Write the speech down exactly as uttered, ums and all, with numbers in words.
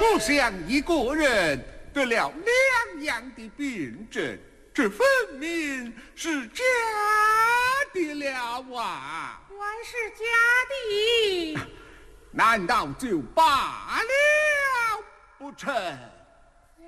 属相一个人得了两样的病症，这分明是假的了啊！ 原是假的， 难道就罢了不成？